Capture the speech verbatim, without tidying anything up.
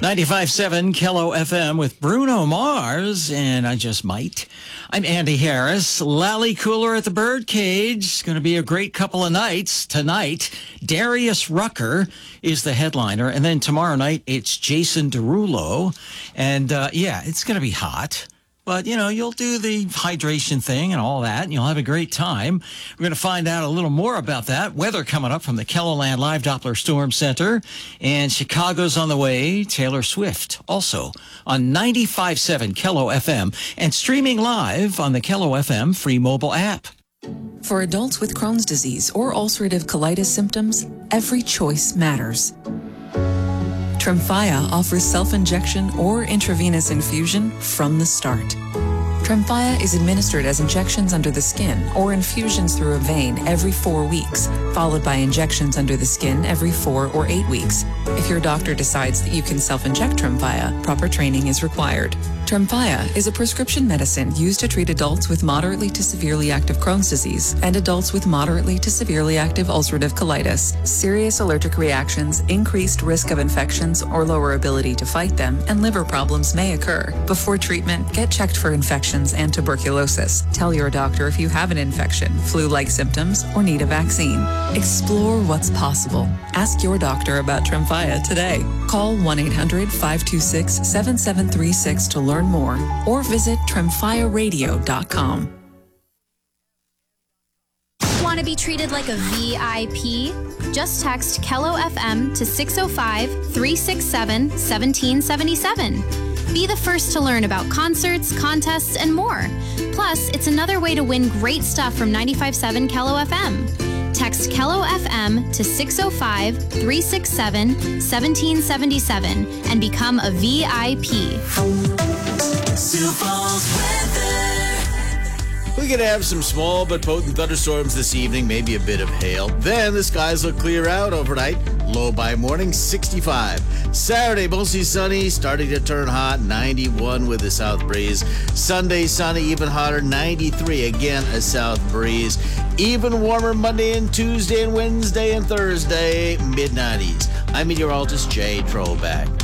ninety-five point seven Kello F M with Bruno Mars, and I Just Might. I'm Andy Harris. Lally Cooler at the Birdcage. It's going to be a great couple of nights. Tonight, Darius Rucker is the headliner, and then tomorrow night, it's Jason Derulo. And, uh, yeah, it's going to be hot. But, you know, you'll do the hydration thing and all that, and you'll have a great time. We're going to find out a little more about that. Weather coming up from the KELOLAND Live Doppler Storm Center. And Chicago's on the way. Taylor Swift also on ninety-five point seven Kello F M and streaming live on the Kello F M free mobile app. For adults with Crohn's disease or ulcerative colitis symptoms, every choice matters. Tremfya offers self-injection or intravenous infusion from the start. Tremfya is administered as injections under the skin or infusions through a vein every four weeks, followed by injections under the skin every four or eight weeks. If your doctor decides that you can self-inject Tremfya, proper training is required. Tremfya is a prescription medicine used to treat adults with moderately to severely active Crohn's disease and adults with moderately to severely active ulcerative colitis. Serious allergic reactions, increased risk of infections or lower ability to fight them, and liver problems may occur. Before treatment, get checked for infections and tuberculosis. Tell your doctor if you have an infection, flu-like symptoms, or need a vaccine. Explore what's possible. Ask your doctor about Tremfya today. Call one eight hundred five two six seven seven three six to learn more, or visit tremfya radio dot com. Want to be treated like a V I P? Just text Kello F M to six oh five, three six seven, one seven seven seven. Be the first to learn about concerts, contests, and more. Plus, it's another way to win great stuff from ninety-five point seven Kello F M. Text Kello F M to six oh five, three six seven, one seven seven seven and become a V I P. Sioux Falls weather. We're going to have some small but potent thunderstorms this evening, maybe a bit of hail. Then the skies will clear out overnight. Low by morning, sixty-five. Saturday, mostly sunny, starting to turn hot, ninety-one with a south breeze. Sunday, sunny, even hotter, ninety-three. Again, a south breeze. Even warmer Monday and Tuesday and Wednesday and Thursday, mid nineties. I'm meteorologist Jay Trollback.